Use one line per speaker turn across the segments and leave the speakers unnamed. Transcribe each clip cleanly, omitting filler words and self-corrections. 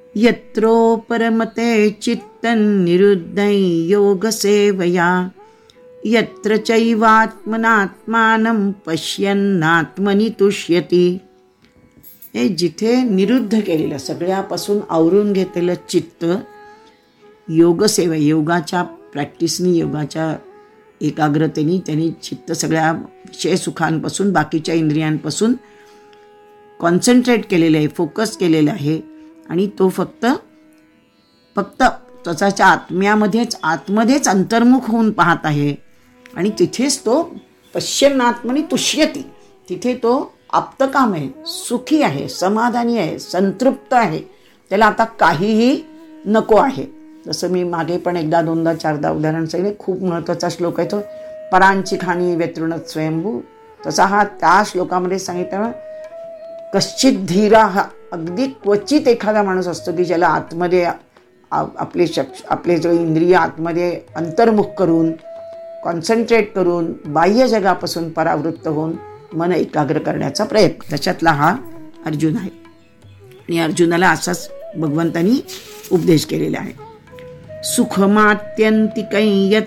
यत्रो परमते चित्तं निरुद्धं योगसेवया यत्र चैवात्मनात्मानं पश्यन्नात्मनि तुष्यति. हे जिथे निरुद्ध केलेलं, सगळ्यापासून आवरून घेतलेलं चित्त योगसेवा, योगाच्या प्रॅक्टिसनी, योगाच्या एकाग्रतेने त्यांनी चित्त सगळ्या विषय सुखांपासून, बाकीच्या इंद्रियांपासून कॉन्सन्ट्रेट केलेलं आहे, फोकस केलेलं आहे. आणि तो फक्त त्याच्या आतमध्येच अंतर्मुख होऊन पाहत आहे. आणि तिथेच तो पश्यन्नात्मनि तुष्यति, तिथे तो आप्तकाम आहे, सुखी आहे, समाधानी आहे, संतृप्त आहे. त्याला आता काहीही नको आहे. जसं मी मागे पण एकदा दोनदा चारदा उदाहरण सांगितले. खूप महत्त्वाचा श्लोक आहे तो, परांची खाणी व्यतृणत स्वयंभू. तसा हा त्या श्लोकामध्ये सांगितलं, कश्चित धीरा, हा अगदी क्वचित एखादा माणूस असतो की ज्याला आतमध्ये आपले जो इंद्रिय आतमध्ये अंतर्मुख करून, कॉन्सन्ट्रेट करून, बाह्य जगापासून परावृत्त होऊन मन एकाग्र करण्याचा प्रयत्न. त्याच्यातला हा अर्जुन आहे. आणि अर्जुनाला असाच भगवंतांनी उपदेश केलेला आहे. सुखमात्यंतिकं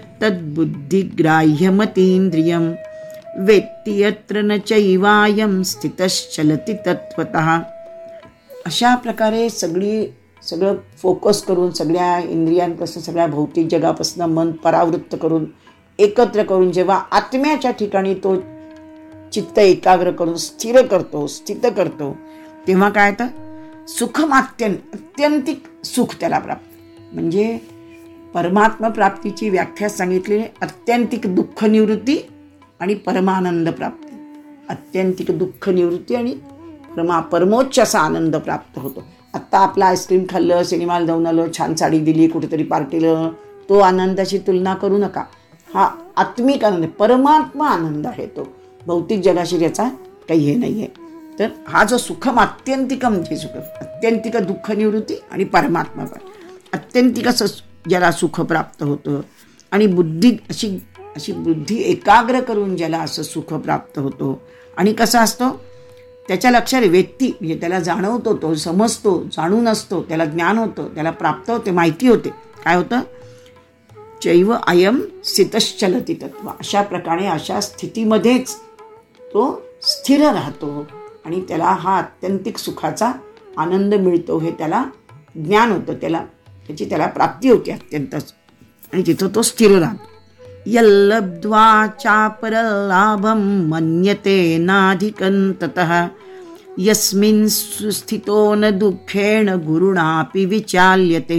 यत्तद्बुद्धिग्राह्यमतीन्द्रियं वेत्ति यत्र न चैवायं स्थितश्चलति तत्त्वतः. अशा प्रकारे सगळं फोकस करून, सगळ्या इंद्रियांपासून, सगळ्या भौतिक जगापासून मन परावृत्त करून, एकत्र करून जेव्हा आत्म्याच्या ठिकाणी तो चित्त एकाग्र करून स्थित करतो, तेव्हा काय तर अत्यंतिक सुख त्याला प्राप्त. म्हणजे परमात्मा प्राप्तीची व्याख्या सांगितली, अत्यंतिक दुःख निवृत्ती आणि परमानंद प्राप्ती. अत्यंतिक दुःख निवृत्ती आणि परमोच्च असा आनंद प्राप्त होतो. आत्ता आपला आईस्क्रीम खाल्लं, सिनेमाला जाऊन आलो, छान साडी दिली, कुठेतरी पार्टीला, तो आनंदाची तुलना करू नका. हा आत्मिक आनंद, परमात्मा आनंद आहे तो. भौतिक जगाशी याचा काही हे नाही आहे. तर हा जो सुखम अत्यंतिक म्हणजे सुख, अत्यंतिक दुःख निवृत्ती आणि परमात्मा, अत्यंतिक असं ज्याला सुख प्राप्त होतं. आणि बुद्धी अशी बुद्धी एकाग्र करून ज्याला असं सुख प्राप्त होतो. आणि कसा असतो, त्याच्या लक्षात व्यक्ती म्हणजे त्याला जाणवतो, तो समजतो, जाणून असतो, त्याला ज्ञान होतं, त्याला प्राप्त होते, माहिती होते. काय होतं, चैव अयम स्थितश्चलति तत्व. अशा प्रकारे अशा स्थितीमध्येच तो स्थिर राहतो आणि त्याला हा अत्यंतिक सुखाचा आनंद मिळतो, हे त्याला ज्ञान होतं, त्याची त्याला प्राप्ती होती अत्यंतच. आणि तिथं तो स्थिर राहतो. यल्लब्ध्वा चापरलाभं मन्यते नाधिकं ततः यस्मिन् स्थितो न दुःखेन गुरुणापि विचाल्यते.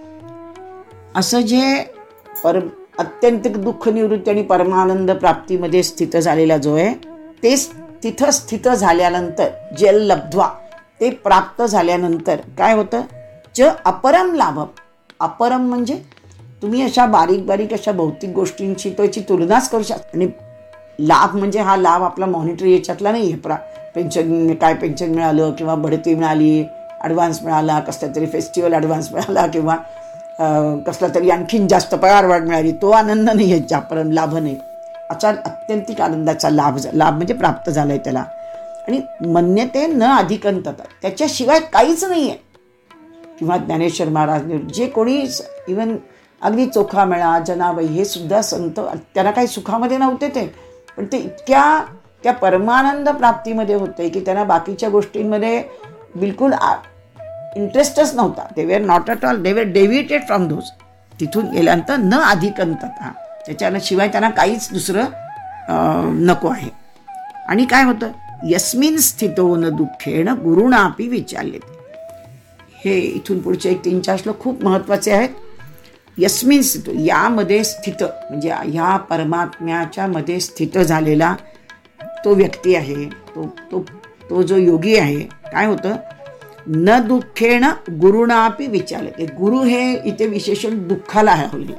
असं जे अत्यंतिक दुःख निवृत्ती आणि परमानंद प्राप्तीमध्ये स्थित झालेला जो आहे, ते तिथं स्थित झाल्यानंतर जल्लब्ध्वा, ते प्राप्त झाल्यानंतर काय होतं, च अपरम लाभम. अपरम म्हणजे तुम्ही अशा बारीक अशा भौतिक गोष्टींची त्याची तुलनाच करू शकता. आणि लाभ म्हणजे हा लाभ आपला मॉनिटरी याच्यातला नाही आहे. पेन्शन मिळालं किंवा बढती मिळाली, ॲडव्हान्स मिळाला, कसला तरी फेस्टिवल ॲडव्हान्स मिळाला किंवा कसला तरी आणखीन जास्त पगार वाढ मिळाली, तो आनंद नाही आहे, ज्यापर्यंत लाभ नाही. असा अत्यंतिक आनंदाचा लाभ म्हणजे प्राप्त झालाय त्याला. आणि मन्यते न अधिकंतता, त्याच्याशिवाय काहीच नाही आहे. किंवा ज्ञानेश्वर महाराज, जे कोणी इवन अगदी चोखामेळा, जनाबाई, हे सुद्धा संत, त्यांना काही सुखामध्ये नव्हते ते, पण ते इतक्या त्या परमानंद प्राप्तीमध्ये होते की त्यांना बाकीच्या गोष्टींमध्ये बिलकुल इंटरेस्टच नव्हता. They were not at all, they were डेव्हिएटेड from those. तिथून गेल्यानंतर न अधिकंतता, त्याच्याशिवाय त्यांना काहीच दुसरं नको आहे. आणि काय होतं, यस्मिन स्थितो न दुःखेन गुरुणापि विचाल्यते. हे इथून पुढचे 1-3-4 श्लोक खूप महत्त्वाचे आहेत. यस्मिन स्थितो, यामध्ये स्थित म्हणजे ह्या परमात्म्याच्या मध्ये स्थित झालेला तो व्यक्ती आहे, तो जो योगी आहे. काय होतं, न दुःखेन गुरुणापि विचाल्यते. गुरु हे इथे विशेषण दुःखाला होईल.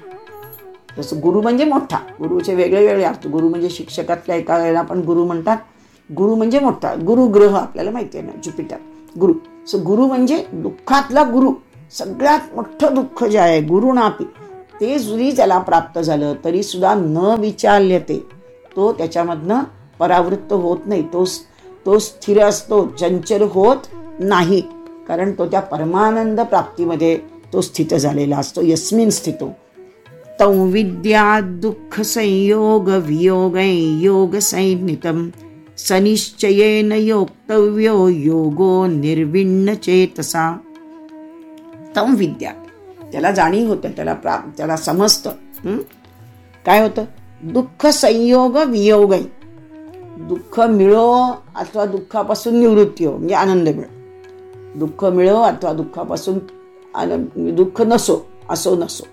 जसं गुरु म्हणजे मोठा, गुरुचे वेगळे अर्थ. गुरु म्हणजे शिक्षकातल्या एका वेळेला पण गुरु म्हणतात. गुरु म्हणजे मोठा, गुरुग्रह आपल्याला माहिती आहे ना, ज्युपिटर गुरु. सो गुरु म्हणजे दुःखातला गुरु, सगळ्यात मोठं दुःख जे आहे गुरुणापि, ते जरी त्याला प्राप्त झालं तरी सुद्धा न विचाल्यते, तो त्याच्यामधनं परावृत्त होत नाही, तो स्थिर असतो, चंचल होत नाही. कारण तो त्या परमानंद प्राप्तीमध्ये तो स्थित झालेला असतो. यस्मिन स्थितो तौ विद्या दुःख संयोग वियोगै योग संनितम सनिश्चयेन योक्तव्यो योगो निर्विण्ण चेतसा. तम विद्या, त्याला जाणीव होतं, त्याला समजतं. काय होतं? दुःख संयोग वियोग, दुःख मिळो अथवा दुःखापासून निवृत्ती हो, म्हणजे आनंद मिळो. दुःख मिळो अथवा दुःखापासून दुःख नसो, असो नसो.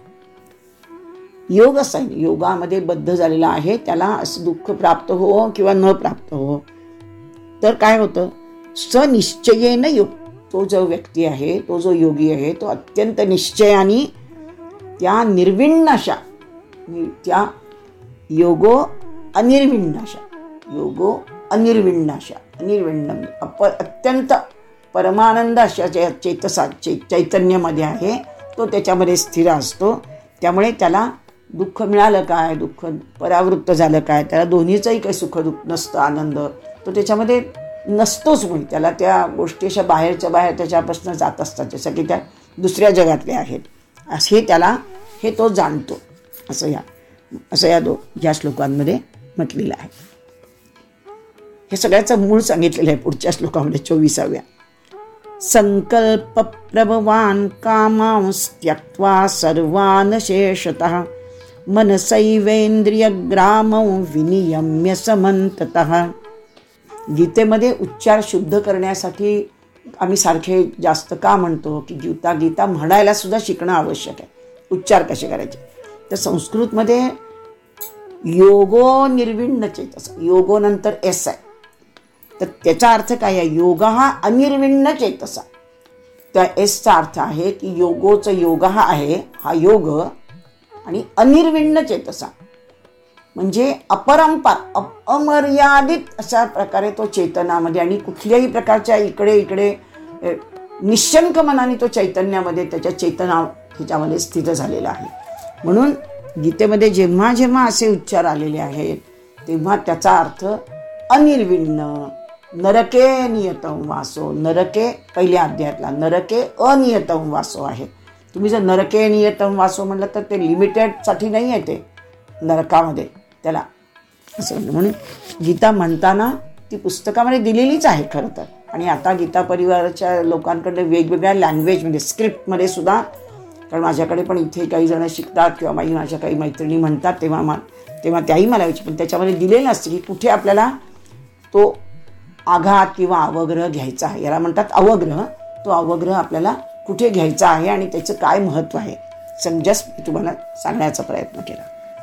योग योगामध्ये बद्ध झालेला आहे, त्याला असं दुःख प्राप्त हो किंवा न प्राप्त हो. तर काय होतं? सनिश्चयेन योग, तो जो व्यक्ती आहे, तो जो योगी आहे, तो अत्यंत निश्चयाने त्या निर्विण्णाशा, त्या योगो अनिर्विण्णाशा, योगो अनिर्विण्णाशा, अनिर्विण्ण अत्यंत परमानंद अशा चेतसा चैतन्यामध्ये आहे, तो त्याच्यामध्ये स्थिर असतो. त्यामुळे त्याला दुःख मिळालं काय, दुःख परावृत्त झालं काय, त्याला दोन्हीचंही काही सुख दुःख नसतं, आनंद तो त्याच्यामध्ये नसतोच. म्हणून त्याला त्या गोष्टी अशा बाहेरच्या बाहेर त्याच्यापासून जात असतात, जसं की त्या दुसऱ्या जगातल्या आहेत, असे त्याला हे तो जाणतो. असं या श्लोकांमध्ये म्हटलेलं आहे. हे सगळ्याचं मूळ सांगितलेलं आहे पुढच्या श्लोकामध्ये 24व्या. संकल्प प्रभवान कामांस्त्यक्त्वा सर्वान् शेषतः मनसैवेंद्रिय ग्रामौ विनियम्य समन्ततः. गीतेमध्ये उच्चार शुद्ध करण्यासाठी आम्ही सारखे जास्त का म्हणतो की गीता म्हणायला सुद्धा शिकणं आवश्यक आहे. उच्चार कसे करायचे? तर संस्कृतमध्ये योगो निर्विण्ण चेतस, योगो नंतर एस आहे, तर त्याचा अर्थ काय आहे? योग हा अनिर्विण्ण चेतसा. त्या एसचा अर्थ आहे की योगोचं योग हा आहे, हा योग, आणि अनिर्विण्ण चेतसा म्हणजे अपरंपार अमर्यादित अशा प्रकारे तो चेतनामध्ये आणि कुठल्याही प्रकारच्या इकडे निश्चंक मनाने तो चैतन्यामध्ये त्याच्या चेतना ह्याच्यामध्ये स्थित झालेला आहे. म्हणून गीतेमध्ये जेव्हा जेव्हा असे उच्चार आलेले आहेत तेव्हा त्याचा अर्थ अनिर्विण्ण. नरके नियतम वासो, नरके पहिल्या अध्यायातला नरके अनियतम वासो आहे. तुम्ही जर नरके नियतम वासो म्हटलं तर ते लिमिटेडसाठी नाही आहे, ते नरकामध्ये त्याला असं. म्हणून गीता म्हणताना ती पुस्तकामध्ये दिलेलीच आहे खरं तर. आणि आता गीता परिवाराच्या लोकांकडे वेगवेगळ्या लँग्वेजमध्ये स्क्रिप्टमध्ये सुद्धा, कारण माझ्याकडे पण इथे काही जण शिकतात किंवा माझ्या काही मैत्रिणी म्हणतात तेव्हा त्याही मला पण त्याच्यामध्ये दिलेलं असतं की कुठे आपल्याला तो आघात किंवा अवग्रह घ्यायचा आहे. याला म्हणतात अवग्रह. तो अवग्रह आपल्याला कुठे घ्यायचा आहे आणि त्याचं काय महत्त्व आहे जस्ट तुम्हाला सांगण्याचा प्रयत्न केला.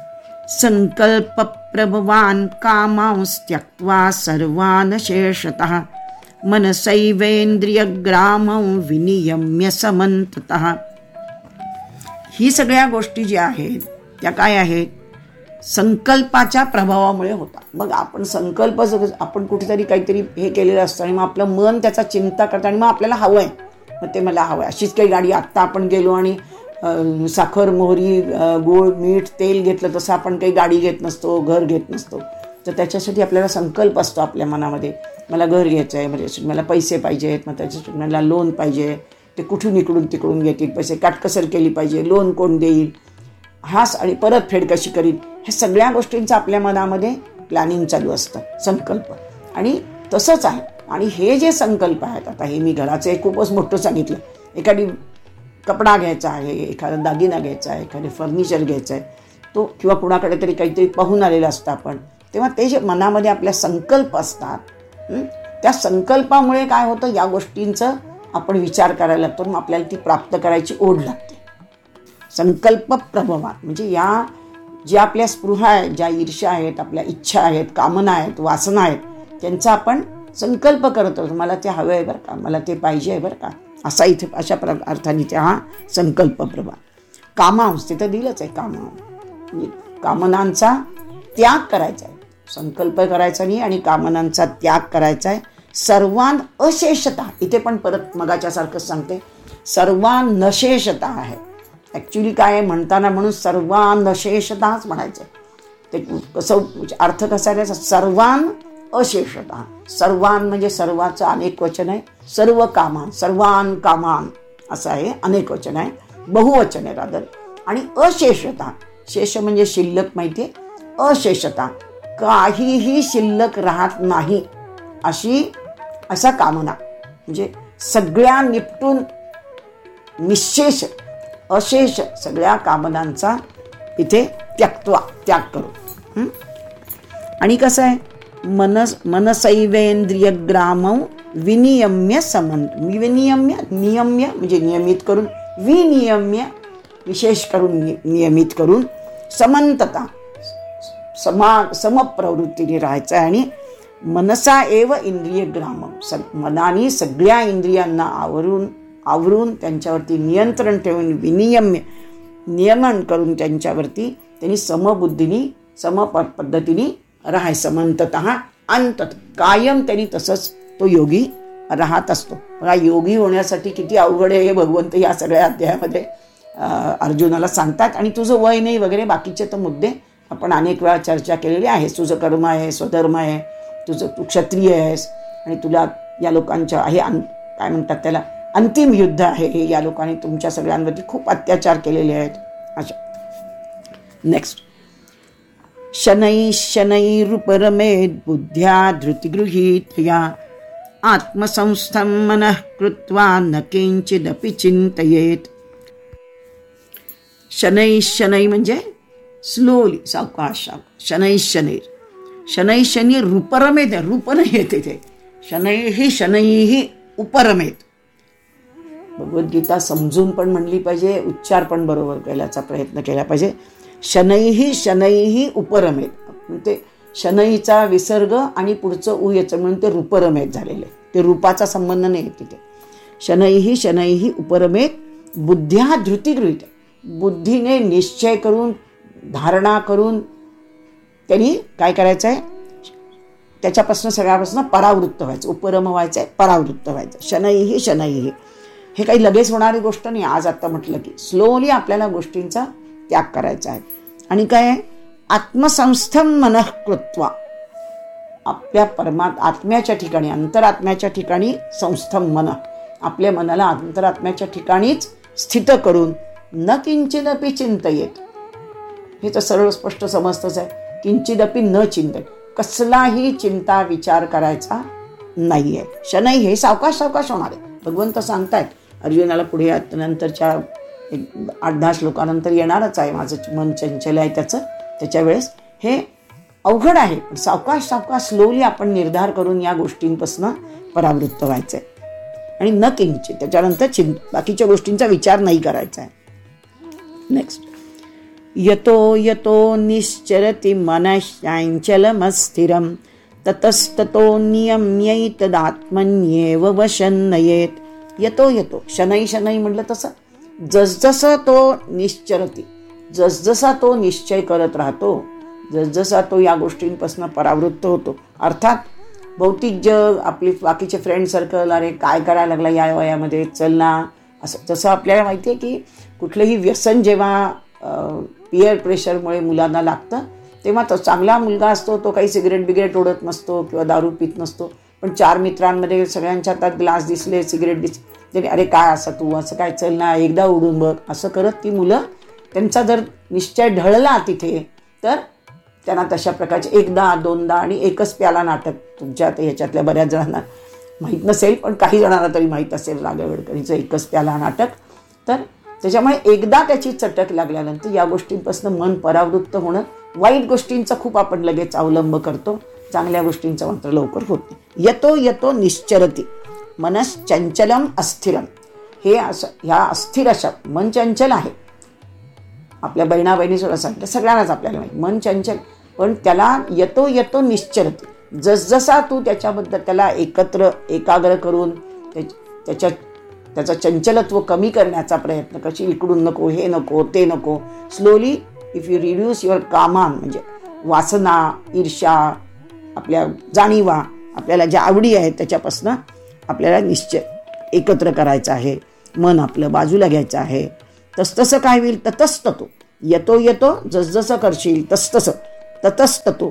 संकल्प प्रभवान कामांस्त्यक्त्वा सर्वान् शेषतः मनसैवेंद्रिय ग्रामौ विनियम्य समन्ततः. ही सगळ्या गोष्टी ज्या आहेत त्या काय आहेत? संकल्पाच्या प्रभावामुळे होतात. मग आपण संकल्प आपण कुठेतरी काहीतरी हे केलेलं असतं आणि मग आपलं मन त्याचा चिंता करतं आणि मग आपल्याला हवं आहे, मग ते मला हवं आहे. अशीच काही गाडी आत्ता आपण गेलो आणि साखर मोहरी गूळ मीठ तेल घेतलं तसं आपण काही गाडी घेत नसतो, घर घेत नसतो. तर त्याच्यासाठी आपल्याला संकल्प असतो आपल्या मनामध्ये, मला घर घ्यायचं आहे, म्हणजे मला पैसे पाहिजेत, मग त्याच्यासाठी मला लोन पाहिजे, ते कुठून इकडून तिकडून घेतील पैसे, काटकसर केली पाहिजे, लोन कोण देईल, हाच आणि परतफेड कशी करील, ह्या सगळ्या गोष्टींचं आपल्या मनामध्ये प्लॅनिंग चालू असतं, संकल्प. आणि तसंच आहे. आणि हे जे संकल्प आहेत, आता हे मी घराचं एक खूपच मोठं सांगितलं, एखादी कपडा घ्यायचा आहे, एखादा दागिना घ्यायचा आहे, एखादे फर्निचर घ्यायचं आहे, तो किंवा कुणाकडे तरी काहीतरी पाहून आलेलं असतं आपण, तेव्हा ते जे मनामध्ये आपल्या संकल्प असतात, त्या संकल्पामुळे काय होतं, या गोष्टींचं आपण विचार करायला लागतो, मग आपल्याला ती प्राप्त करायची ओढ लागते. संकल्प प्रभवान म्हणजे या ज्या आपल्या स्पृहा आहेत, ज्या ईर्ष्या आहेत, आपल्या इच्छा आहेत, कामना आहेत, वासना आहेत, त्यांचा आपण संकल्प करत होतो, मला ते हवं आहे बरं का, मला ते पाहिजे आहे बरं का, असा इथे अशा अर्थाने त्या हा संकल्प प्रभा. कामांस ते तर दिलंच आहे, म्हणजे कामनांचा त्याग करायचा आहे, संकल्प करायचा नाही आणि कामनांचा त्याग करायचा आहे. सर्वान अशेषता, इथे पण परत मगाच्यासारखंच सांगते, सर्वान नशेषता आहे. ॲक्च्युली काय आहे म्हणताना, म्हणून सर्वान नशेषताच म्हणायचं. ते कसं अर्थ कसा आहे, सर्वान अशेषता सर्वान म्हणजे सर्वाचं अनेक वचन आहे. सर्व कामान, सर्वान कामान असं आहे, अनेक वचन आहे, बहुवचन आहे रादर. आणि अशेषता, शेष म्हणजे शिल्लक माहिती आहे, अशेषता काहीही शिल्लक राहत नाही असा कामना, म्हणजे सगळ्या निपटून निशेष अशेष सगळ्या कामनांचा इथे त्याग करू. आणि कसं आहे, मनसैवेंद्रिय ग्रामौ विनियम्य विनियम्य नियम्य म्हणजे नियमित करून, विनियम्य विशेष करून नियमित करून, समंतता समप्रवृत्तीने राहायचं आहे. आणि मनसा एव इंद्रिय ग्रामम, मनाने सगळ्या इंद्रियांना आवरून त्यांच्यावरती नियंत्रण ठेवून नियमन करून त्यांच्यावरती त्यांनी समबुद्धीने समपद्धतीने राहायचं. समंततः अंतत कायम त्यांनी तसंच तो योगी राहत असतो. बघा, योगी होण्यासाठी किती अवघड आहे हे भगवंत या सगळ्या अध्यायामध्ये अर्जुनाला सांगतात. आणि तुझं वय नाही वगैरे बाकीचे तर मुद्दे आपण अनेक वेळा चर्चा केलेली आहे. तुझं कर्म आहे, स्वधर्म आहे, तू क्षत्रिय आहेस आणि तुला या लोकांच्या हे काय म्हणतात त्याला अंतिम युद्ध आहे, हे या लोकांनी तुमच्या सगळ्यांवरती खूप अत्याचार केलेले आहेत. अच्छा, नेक्स्ट. शनैरुपरमेद बुद्ध्या धृतिगृहीत या आत्मसंस्थं मनः कृत्वा न किंचिदपि चिंतयेत. शनै म्हणजे स्लोली, सावकाश. शनैर रुपरमेत, रूप नाही येते ते. शनैही उपरमेत. भगवद्गीता समजून पण म्हणली पाहिजे, उच्चार पण बरोबर करायचा प्रयत्न केला पाहिजे. शनैही उपरमेत, ते शनईचा विसर्ग आणि पुढचं उ याचं म्हणून ते रूपरमेत झालेले, ते रूपाचा संबंध नाही तिथे. शनैही उपरमेत बुद्ध्या धृतिगृहीत, बुद्धीने निश्चय करून धारणा करून त्यांनी काय करायचं आहे, त्याच्यापासून सगळ्यापासून परावृत्त व्हायचं. उपरम व्हायचं आहे, परावृत्त व्हायचं. शनैही हे काही लगेच होणारी गोष्ट नाही. आज आता म्हटलं की स्लोली आपल्याला गोष्टींचा त्याग करायचा आहे. आणि काय आहे, आत्मसंस्थं मनः कृत्वा, आपल्या आत्म्याच्या ठिकाणी, अंतरात्म्याच्या ठिकाणी, संस्थं मन, आपल्या मनाला अंतरात्म्याच्या ठिकाणीच स्थित करून, न किंचिदपि चिंतयेत, हे तर सरळ स्पष्ट समजतच आहे. किंचिदपि न चिंतन, कसलाही चिंता विचार करायचा नाही आहे. शनै हे सावकाश होणार आहे. भगवंत सांगतायत अर्जुनाला पुढे नंतरच्या 8-10 श्लोकानंतर येणारच आहे, माझं मन चंचल आहे त्याच्या वेळेस हे अवघड आहे. पण सावकाश स्लोली आपण निर्धार करून या गोष्टींपासून परावृत्त व्हायचं आहे. आणि न किंचित, त्याच्यानंतर बाकीच्या गोष्टींचा विचार नाही करायचा आहे. नेक्स्ट. यतो निश्चरति मनश्चाञ्चलमस्थिरं ततस्ततो नियम्यैतदात्मन्येव वशं नयेत. यतो शनै म्हटलं तसं, जसजसा तो निश्चरती, जसजसा तो निश्चय करत राहतो, जसजसा तो या गोष्टींपासून परावृत्त होतो. अर्थात भौतिक जग, आपली बाकीचे फ्रेंड सर्कल, अरे काय करायला लागला या वयामध्ये, चल ना, असं जसं आपल्याला माहिती आहे की कुठलंही व्यसन जेव्हा पियर प्रेशरमुळे मुलांना लागतं, तेव्हा तो चांगला मुलगा असतो, तो काही सिगरेट ओढत नसतो किंवा दारू पित नसतो, पण 4 मित्रांमध्ये सगळ्यांच्या हातात ग्लास दिसले, सिगरेट दिसले, अरे काय असं तू असं काय, चल ना एकदा उडून बघ, असं करत ती मुलं, त्यांचा जर निश्चय ढळला तिथे तर त्यांना तशा प्रकारचे 1दा 2दा आणि एकच प्याला नाटक, तुमच्या ह्याच्यातल्या बऱ्याच जणांना माहीत नसेल पण काही जणांना तरी माहीत असेल राघवेडकरीचं एकच प्याला नाटक. तर त्याच्यामुळे एकदा त्याची चटक लागल्यानंतर या गोष्टींपासून मन परावृत्त होणं, वाईट गोष्टींचा खूप आपण लगेच अवलंब करतो, चांगल्या गोष्टींचा मात्र लवकर होत नाही. यतो निश्चरती मनश्चंचलम अस्थिरम, हे असं ह्या अस्थिर अशा, मन चंचल आहे. आपल्या बहिणी सुद्धा सांगतात, सगळ्यांनाच आपल्याला माहिती मन चंचल, पण त्याला यतो निश्चरती, जसजसा तू त्याच्याबद्दल त्याला एकाग्र करून त्याचं चंचलत्व कमी करण्याचा प्रयत्न कशी, इकडून नको, हे नको, ते नको, slowly if you reduce your कामान, म्हणजे वासना, ईर्ष्या, आपल्या जाणीवा, आपल्याला ज्या आवडी आहेत त्याच्यापासून आपल्याला निश्चय एकत्र करायचा आहे, मन आपलं बाजूला घ्यायचं आहे. तसतसं काय होईल, ततस्ततो, येतो जसजसं करशील तसतसं, ततस्ततो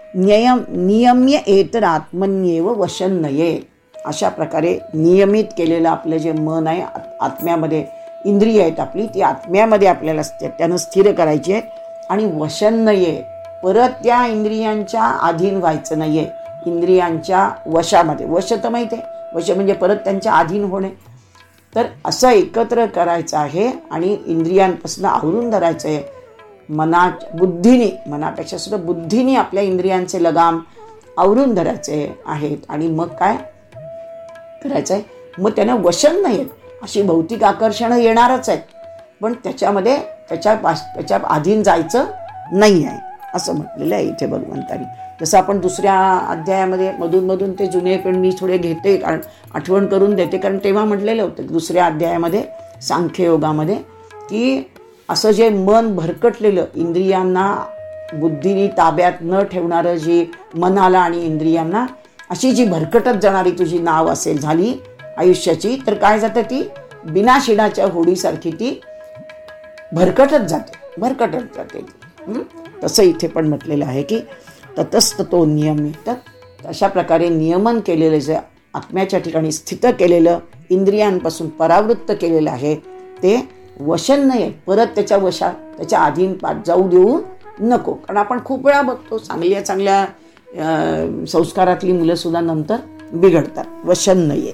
नियम्य एतरात्मन्येव वशन नये. अशा प्रकारे नियमित केलेलं आपलं जे मन आहे आत्म्यामध्ये, इंद्रिय आहेत आपली, ती आत्म्यामध्ये आपल्याला त्यानं स्थिर करायची आहे. आणि वशन नये, परत त्या इंद्रियांच्या अधीन व्हायचं नाहीये. इंद्रियांच्या वशामध्ये, वश तर माहिती आहे, वश म्हणजे परत त्यांच्या अधीन होणे. तर असं एकत्र करायचं आहे आणि इंद्रियांपासून आवरून धरायचं आहे. बुद्धीने, मनापेक्षा सुद्धा बुद्धीने आपल्या इंद्रियांचे लगाम आवरून धरायचे आहेत. आणि मग काय करायचं आहे, मग त्यानं वशन नाही. अशी भौतिक आकर्षणं येणारच आहेत, पण त्याच्यामध्ये त्याच्या अधीन जायचं नाही आहे, असं म्हटलेलं आहे इथे भगवंतानी. जसं आपण दुसऱ्या अध्यायामध्ये मधून ते जुने पण मी थोडे घेते, कारण आठवण करून देते, कारण तेव्हा म्हटलेलं होतं दुसऱ्या अध्यायामध्ये सांख्ययोगामध्ये की असं जे मन भरकटलेलं, इंद्रियांना बुद्धीने ताब्यात न ठेवणारं, जे मनाला आणि इंद्रियांना अशी जी भरकटत जाणारी तुझी नाव असेल झाली आयुष्याची, तर काय जातं, ती बिनाशिडाच्या होडीसारखी ती भरकटत जाते. तसं इथे पण म्हटलेलं आहे की ततस्ततो नियमित. अशा प्रकारे नियमन केलेलं, जे आत्म्याच्या ठिकाणी स्थित केलेलं, इंद्रियांपासून परावृत्त केलेलं आहे, ते वशन नाही, परत त्याच्या अधीन जाऊ देऊ नको. कारण आपण खूप वेळा बघतो चांगल्या संस्कारातली मुलं सुद्धा नंतर बिघडतात, वशन नाही.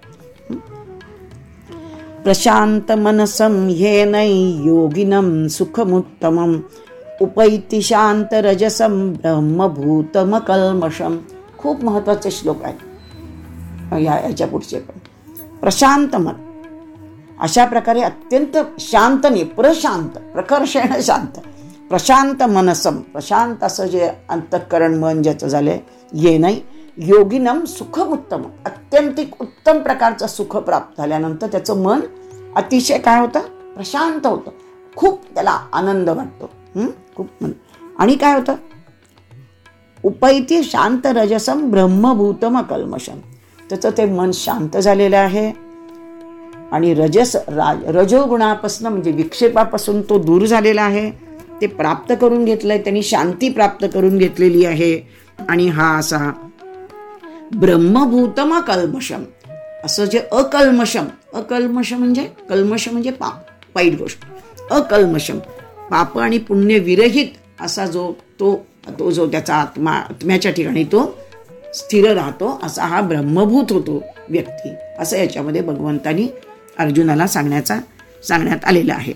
प्रशांत मनसं ह्येनै योगिनं सुखमुत्तमं उपैति शांत रजसं ब्रह्मभूतमकल्मषम. खूप महत्वाचे श्लोक आहेत याच्या पुढचे पण. प्रशांत मन, अशा प्रकारे अत्यंत शांत नाही, प्रशांत, प्रकर्षेण शांत, प्रशांत मनसम, प्रशांत असं जे अंतःकरण मन ज्याचं झालंय, ये नाही योगिनम सुखमुत्तम, अत्यंतिक उत्तम प्रकारचं सुख प्राप्त झाल्यानंतर त्याचं मन अतिशय काय होतं, प्रशांत होतं, खूप त्याला आनंद वाटतो. खूप. आणि काय होतं, उपैती शांत रजसम ब्रह्मभूतम कल्मषम, त्याचं ते मन शांत झालेलं आहे. आणि रजोगुणापासून म्हणजे विक्षेपापासून तो दूर झालेला आहे, ते प्राप्त करून घेतलंय त्यांनी, शांती प्राप्त करून घेतलेली आहे. आणि हा असा ब्रह्मभूतम कल्मषम, असं जे अकल्मषम म्हणजे कल्मष म्हणजे पाप, वाईट गोष्ट, अकल्मषम पाप आणि पुण्य विरहित असा तो जो त्याचा आत्म्याच्या ठिकाणी तो स्थिर राहतो, असा हा ब्रह्मभूत होतो व्यक्ती, असं याच्यामध्ये भगवंतानी अर्जुनाला सांगण्यात आलेलं आहे.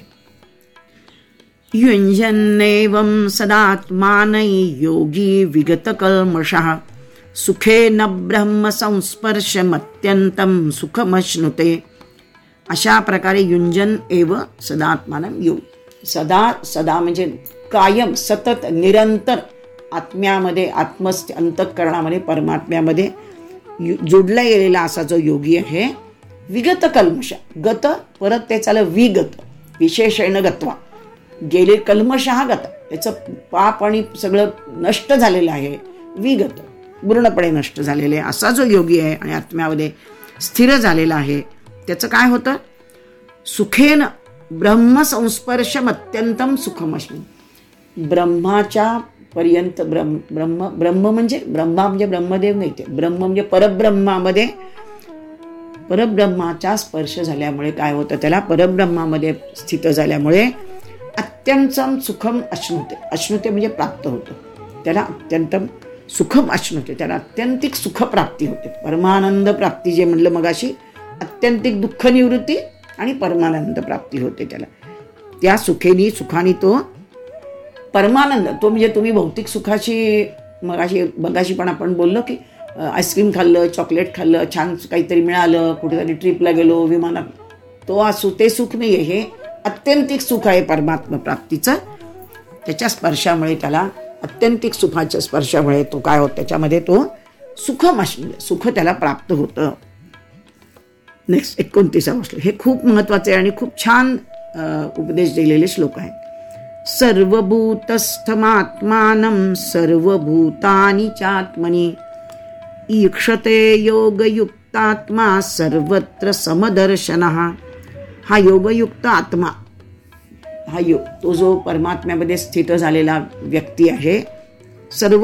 युञ्जन्नेवं सदात्मानै योगी विगत कल्मषः सुखेन ब्रह्म संस्पर्शमत्यंतं सुखमश्नुते. अशा प्रकारे युंजन एव सदात्मानं योगी, सदा म्हणजे कायम, सतत, निरंतर आत्म्यामध्ये, अंतःकरणामध्ये, परमात्म्यामध्ये जोडला गेलेला असा जो योगी आहे, विगत कल्मष, गत परत ते चालं विगत, विशेषण गत्वा, गेले कल्मष हा गत, त्याचं पाप आणि सगळं नष्ट झालेलं आहे, विगत पूर्णपणे नष्ट झालेले असा जो योगी आहे आणि आत्म्यामध्ये स्थिर झालेला आहे, त्याचं काय होतं, सुखेन ब्रह्म संस्पर्शम अत्यंतम सुखमश्मी. ब्रह्माच्या पर्यंत ब्रह्म म्हणजे ब्रह्मदेव नाही, ते ब्रह्म म्हणजे परब्रह्माचा स्पर्श झाल्यामुळे काय होतं, त्याला परब्रह्मामध्ये स्थित झाल्यामुळे अत्यंतम सुखम अश्नुते म्हणजे प्राप्त होतं, त्याला अत्यंतम सुखम अश्नुते, त्याला अत्यंतिक सुख प्राप्ती होते. परमानंद प्राप्ती जे म्हणलं मगाशी, अत्यंतिक दुःख निवृत्ती आणि परमानंद प्राप्ती होते त्याला. त्या सुखाने तो परमानंद, तो म्हणजे तुम्ही भौतिक सुखाची मगाशी पण आपण बोललो की आईस्क्रीम खाल्लं, चॉकलेट खाल्लं, छान काहीतरी मिळालं, कुठेतरी ट्रिपला गेलो, विमानात, ते सुख नाही आहे, हे अत्यंतिक सुख आहे परमात्मा प्राप्तीचं. त्याच्या स्पर्शामुळे त्याला, अत्यंतिक सुखाच्या स्पर्शामुळे तो काय होत, त्याच्यामध्ये तो सुख त्याला प्राप्त होतं. नेक्स्ट 29वा श्लोक, हे खूप महत्वाचे आणि खूप छान उपदेश दिलेले श्लोक आहेत. सर्वभूतस्थमात्मानं सर्वभूतानि चात्मनि ईक्षते योगयुक्तात्मा सर्वत्र समदर्शनः. हा योगयुक्त आत्मा, तो जो परमात्म्यामध्ये स्थित झालेला व्यक्ती आहे, सर्व